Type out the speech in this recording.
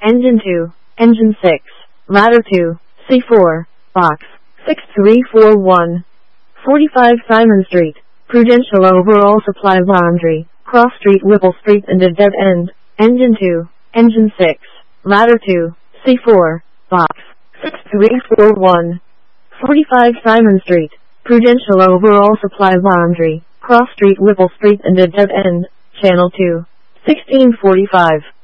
Engine 2, Engine 6, Ladder 2, C4, Box 6341. 45 Simon Street, Prudential Overall Supply Laundry, Cross Street, Whipple Street and a dead end. Engine 2, Engine 6, Ladder 2, C4, Box 6341. 45 Simon Street, Prudential Overall Supply Laundry, Cross Street, Whipple Street and a dead end. Channel 2, 1645.